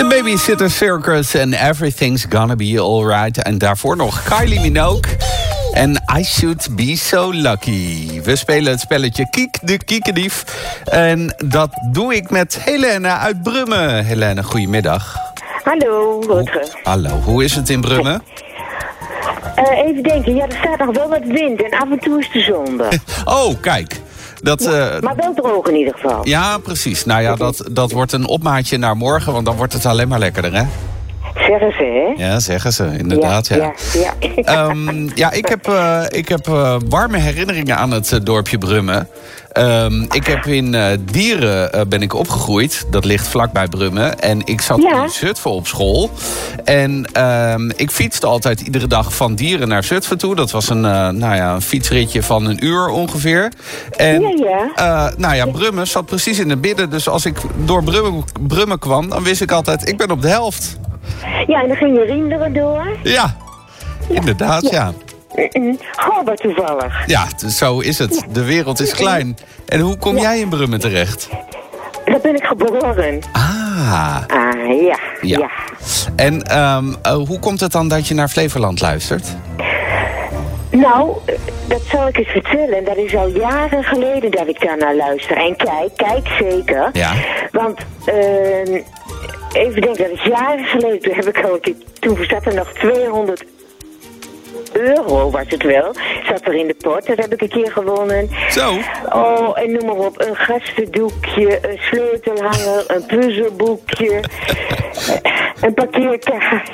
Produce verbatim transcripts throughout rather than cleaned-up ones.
The Babysitter Circus en Everything's Gonna Be Alright. En daarvoor nog Kylie Minogue en I Should Be So Lucky. We spelen het spelletje Kiek de Kiekedief. En dat doe ik met Helene uit Brummen. Helene, goedemiddag. Hallo, Rutger. Hallo, hoe is het in Brummen? Uh, even denken, ja, er staat nog wel wat wind en af en toe is de zon er. Oh, kijk. Dat, ja, uh, maar wel droog in ieder geval. Ja, precies. Nou ja, dat, dat wordt een opmaatje naar morgen, want dan wordt het alleen maar lekkerder, hè? Zeggen ze, hè? Ja, zeggen ze, inderdaad, ja. Ja, ja, ja. um, ja ik heb, uh, ik heb uh, warme herinneringen aan het uh, dorpje Brummen. Um, ik heb in uh, Dieren uh, ben ik opgegroeid. Dat ligt vlakbij Brummen. En ik zat ja. in Zutphen op school. En um, ik fietste altijd iedere dag van Dieren naar Zutphen toe. Dat was een, uh, nou ja, een fietsritje van een uur ongeveer. En ja, ja. Uh, nou ja, Brummen zat precies in het midden. Dus als ik door Brummen, Brummen kwam, dan wist ik altijd, ik ben op de helft. Ja, en dan ging je Rienderen door. Ja, inderdaad, ja. ja. Goh, wat toevallig. Ja, zo is het. De wereld is klein. En hoe kom ja. jij in Brummen terecht? Daar ben ik geboren. Ah. Ah, ja. Ja. ja. En um, uh, hoe komt het dan dat je naar Flevoland luistert? Nou, dat zal ik eens vertellen. Dat is al jaren geleden dat ik daar naar luister. En kijk, kijk zeker. Ja. Want, uh, even denken, dat is jaren geleden. Toen heb ik al een keer, toen zat er nog tweehonderd euro, was het wel. Zat er in de pot, dat heb ik een keer gewonnen. Zo. Oh, en noem maar op. Een gastendoekje, een sleutelhanger, een puzzelboekje, een parkeerkaart.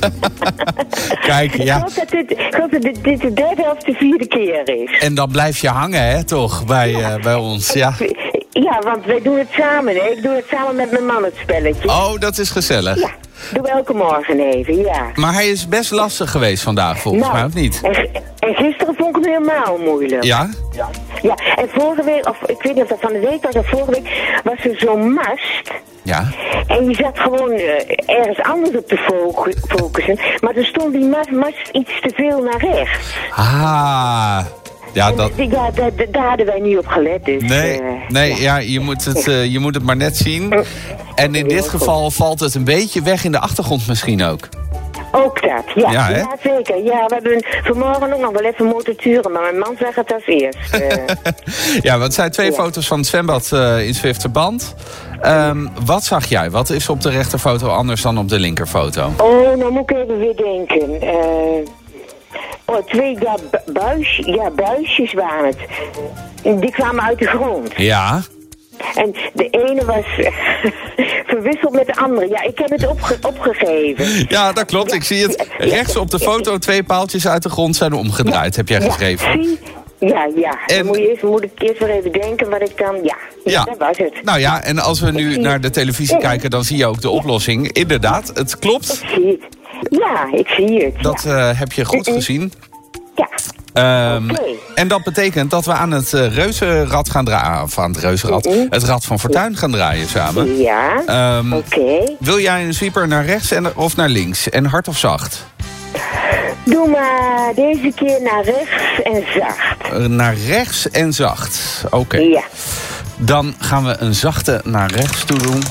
Kijk, ja. Ik hoop dat dit, ik hoop dat dit, dit de derde of de vierde keer is. En dan blijf je hangen, hè, toch, bij, ja. uh, bij ons, ja. Ja, want wij doen het samen, hè. Ik doe het samen met mijn man, het spelletje. Oh, dat is gezellig. Ja. Doe elke morgen even, ja. Maar hij is best lastig geweest vandaag, volgens nou, mij, of niet? En, en gisteren vond ik hem helemaal moeilijk. Ja? Ja. Ja, en vorige week, of ik weet niet of dat van de week was, of vorige week, was er zo'n mast. Ja. En je zat gewoon uh, ergens anders op te fo- focussen. Maar er stond die mast, mast iets te veel naar rechts. Ah. Ja, dat... En, ja, daar, daar hadden wij niet op gelet. Dus, nee, uh, nee ja. ja, je, moet het, uh, je moet het maar net zien. En in dit geval valt het een beetje weg in de achtergrond misschien ook. Ook dat, ja. Ja, ja zeker. Ja, we hebben vanmorgen ook nog wel even moeten turen, maar mijn man zag het als eerst. Uh. Ja, want het zijn twee ja. foto's van het zwembad uh, in Zwifterband. Um, wat zag jij? Wat is op de rechterfoto anders dan op de linkerfoto? Oh, nou moet ik even weer denken. Uh, oh, twee ja, buis, ja, buisjes waren het. Die kwamen uit de grond. Ja. En de ene was verwisseld met de andere. Ja, ik heb het opge- opgegeven. Ja, dat klopt. Ik zie het. Rechts op de foto, twee paaltjes uit de grond zijn omgedraaid, heb jij geschreven. Ja, zie? Ja, ja. En... Dan moet, je eerst, moet ik eerst weer even denken wat ik dan... Ja, ja, ja, dat was het. Nou ja, en als we nu naar de televisie kijken, dan zie je ook de oplossing. Inderdaad, het klopt. Ik zie het. Ja, ik zie het. Dat ja. uh, heb je goed gezien. Ja. Um, okay. En dat betekent dat we aan het uh, reuzenrad gaan draaien. Of aan het reuzenrad. Mm-hmm. Het Rad van Fortuin gaan draaien samen. Ja, um, oké. Okay. Wil jij een sweeper naar rechts en, of naar links? En hard of zacht? Doe maar deze keer naar rechts en zacht. Uh, naar rechts en zacht. Oké. Okay. Ja. Dan gaan we een zachte naar rechts toe doen.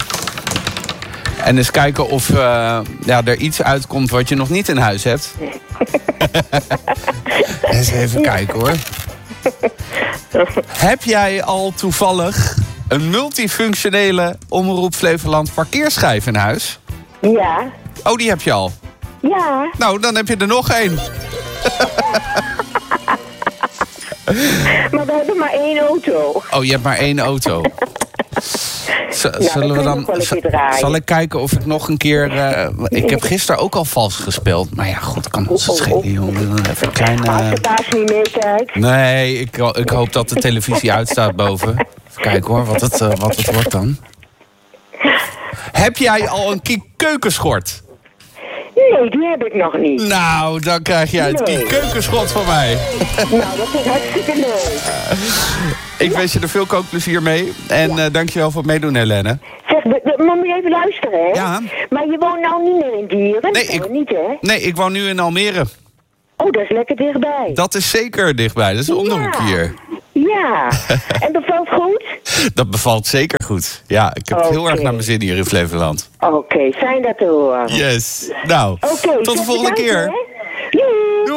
En eens kijken of uh, ja, er iets uitkomt wat je nog niet in huis hebt. Eens even kijken hoor. Heb jij al toevallig een multifunctionele Omroep Flevoland parkeerschijf in huis? Ja. Oh, die heb je al? Ja. Nou, dan heb je er nog één. Maar we hebben maar één auto. Oh, je hebt maar één auto. Z- nou, zullen we dan, z- zal ik kijken of ik nog een keer... Uh, ik heb gisteren ook al vals gespeeld. Maar ja, goed, kan ons het schelen, jongen. Even een klein... Uh... Als de baas niet meekijkt. Nee, ik, ik hoop dat de televisie uitstaat boven. Even kijken hoor, wat het, uh, wat het wordt dan. Heb jij al een Kiek keukenschort? Nee, die heb ik nog niet. Nou, dan krijg jij het nee. Kiek keukenschot van mij. Nou, dat vind ik hartstikke leuk. Ik wens je er veel kookplezier mee. En ja. uh, dankjewel voor het meedoen, Helene. Zeg, moet je even luisteren, hè? Ja. Maar je woont nou niet meer in Dieren? Nee, ik, niet, hè? Nee, ik woon nu in Almere. Oh, dat is lekker dichtbij. Dat is zeker dichtbij. Dat is om de hoek hier. Ja, Ja, en bevalt goed? Dat bevalt zeker goed. Ja, ik heb okay. heel erg naar mijn zin hier in Flevoland. Oké, okay, fijn dat te horen. Yes. Nou, okay, tot de volgende bedankt, keer. Hè?